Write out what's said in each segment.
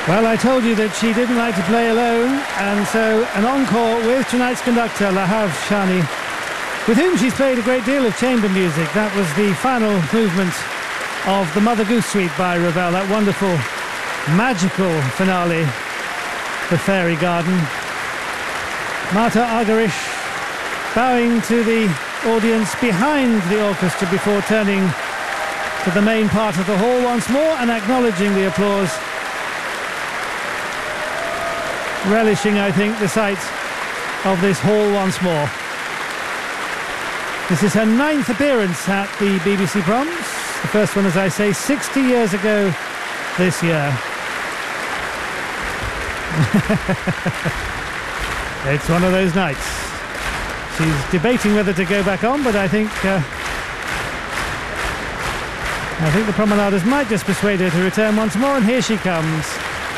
Well, I told you that she didn't like to play alone, and so an encore with tonight's conductor, Lahav Shani, with whom she's played a great deal of chamber music. That was the final movement of the Mother Goose Suite by Ravel, that wonderful, magical finale, The Fairy Garden. Marta Argerich bowing to the audience behind the orchestra before turning to the main part of the hall once more and acknowledging the applause. Relishing, I think, the sight of this hall once more. This is her 9th appearance at the BBC Proms. The first one, as I say, 60 years ago this year. It's one of those nights. She's debating whether to go back on, but I think the promenaders might just persuade her to return once more, and here she comes.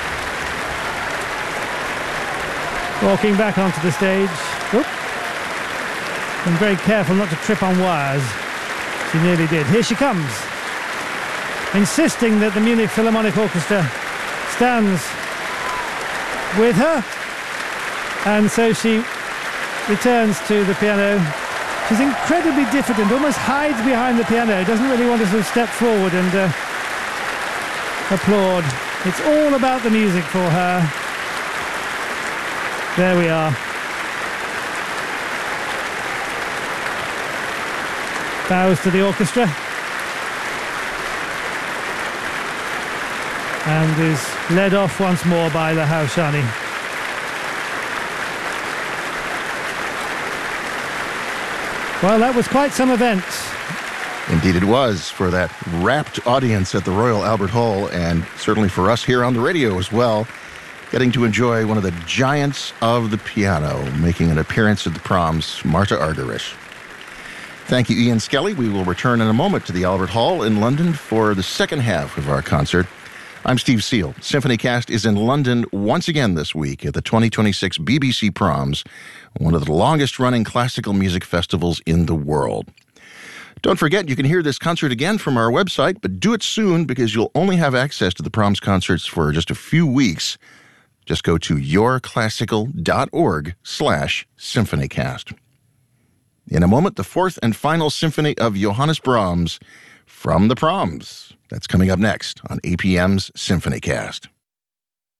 Walking back onto the stage. Oop. And very careful not to trip on wires. She nearly did. Here she comes. Insisting that the Munich Philharmonic Orchestra stands with her. And so she returns to the piano. She's incredibly diffident, almost hides behind the piano, doesn't really want to sort of step forward and applaud. It's all about the music for her. There we are. Bows to the orchestra. And is led off once more by Lahav Shani. Well, that was quite some event. Indeed it was, for that rapt audience at the Royal Albert Hall, and certainly for us here on the radio as well, getting to enjoy one of the giants of the piano, making an appearance at the Proms, Marta Argerich. Thank you, Ian Skelly. We will return in a moment to the Albert Hall in London for the second half of our concert. I'm Steve Seal. SymphonyCast is in London once again this week at the 2026 BBC Proms, one of the longest-running classical music festivals in the world. Don't forget, you can hear this concert again from our website, but do it soon because you'll only have access to the Proms concerts for just a few weeks. Just go to yourclassical.org/symphonycast. In a moment, the fourth and final symphony of Johannes Brahms from the Proms. That's coming up next on APM's SymphonyCast.